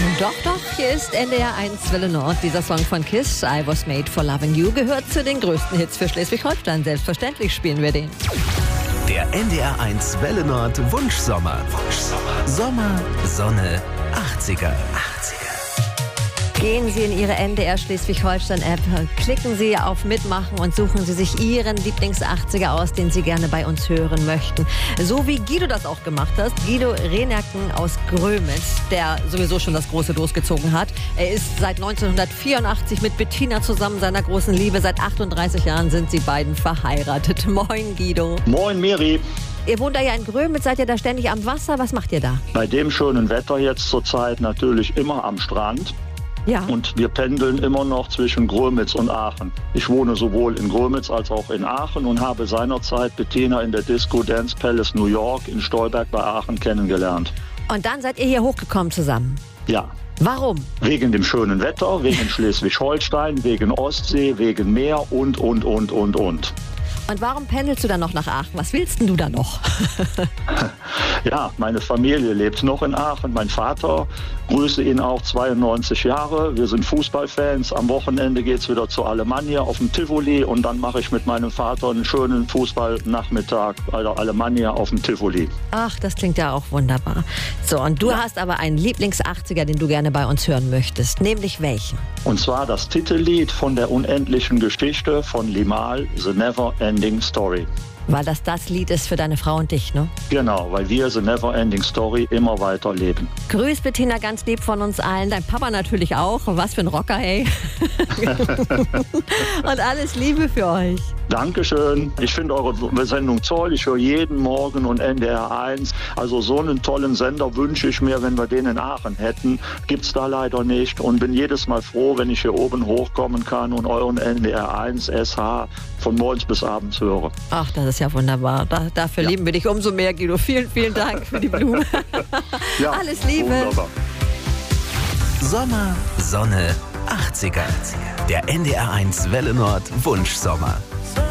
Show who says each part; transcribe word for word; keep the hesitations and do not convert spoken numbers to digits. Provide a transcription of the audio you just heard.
Speaker 1: Doch, doch, hier ist N D R eins Welle Nord. Dieser Song von Kiss, I Was Made for Loving You, gehört zu den größten Hits für Schleswig-Holstein. Selbstverständlich spielen wir den.
Speaker 2: Der N D R eins Welle Nord Wunschsommer. Wunschsommer. Sommer, Sonne, achtziger. achtziger.
Speaker 1: Gehen Sie in Ihre N D R Schleswig-Holstein-App, klicken Sie auf Mitmachen und suchen Sie sich Ihren Lieblings-achtziger aus, den Sie gerne bei uns hören möchten. So wie Guido das auch gemacht hat. Guido Renerken aus Grömitz, der sowieso schon das große losgezogen hat. Er ist seit neunzehnhundertvierundachtzig mit Bettina zusammen, seiner großen Liebe. Seit achtunddreißig Jahren sind sie beiden verheiratet. Moin, Guido.
Speaker 3: Moin, Miri.
Speaker 1: Ihr wohnt da ja in Grömitz, seid ihr da ständig am Wasser? Was macht ihr da?
Speaker 3: Bei dem schönen Wetter jetzt zurzeit natürlich immer am Strand.
Speaker 1: Ja.
Speaker 3: Und wir pendeln immer noch zwischen Grömitz und Aachen. Ich wohne sowohl in Grömitz als auch in Aachen und habe seinerzeit Bettina in der Disco Dance Palace New York in Stolberg bei Aachen kennengelernt.
Speaker 1: Und dann seid ihr hier hochgekommen zusammen?
Speaker 3: Ja.
Speaker 1: Warum?
Speaker 3: Wegen dem schönen Wetter, wegen Schleswig-Holstein, wegen Ostsee, wegen Meer und, und, und, und, und.
Speaker 1: Und warum pendelst du dann noch nach Aachen? Was willst denn du da noch?
Speaker 3: Ja, meine Familie lebt noch in Aachen. Mein Vater, grüße ihn auch, zweiundneunzig Jahre. Wir sind Fußballfans. Am Wochenende geht's wieder zur Alemannia auf dem Tivoli und dann mache ich mit meinem Vater einen schönen Fußballnachmittag bei der Alemannia auf dem Tivoli.
Speaker 1: Ach, das klingt ja auch wunderbar. So, und du
Speaker 3: Ja.
Speaker 1: hast aber einen Lieblings-achtziger, den du gerne bei uns hören möchtest. Nämlich welchen?
Speaker 3: Und zwar das Titellied von der unendlichen Geschichte von Limahl, The Never Ending Story.
Speaker 1: Weil das das Lied ist für deine Frau und dich, ne?
Speaker 3: Genau, weil wir The Never Ending Story immer weiter leben.
Speaker 1: Grüß Bettina ganz lieb von uns allen. Dein Papa natürlich auch. Was für ein Rocker, ey. Und alles Liebe für euch.
Speaker 3: Dankeschön. Ich finde eure Sendung toll. Ich höre jeden Morgen und N D R eins. Also so einen tollen Sender wünsche ich mir, wenn wir den in Aachen hätten. Gibt's da leider nicht. Und bin jedes Mal froh, wenn ich hier oben hochkommen kann und euren N D R eins S H von morgens bis abends höre.
Speaker 1: Ach, das ist ja wunderbar. Da, dafür
Speaker 3: Ja.
Speaker 1: lieben wir dich umso mehr, Guido. Vielen, vielen Dank für die Blumen.
Speaker 3: Ja,
Speaker 1: Alles Liebe.
Speaker 3: Wunderbar.
Speaker 2: Sommer, Sonne, achtziger. Der N D R eins Welle Nord Wunschsommer.